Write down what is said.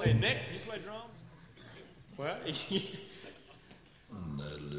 Hey, Nick, you play drums? Well, Not a little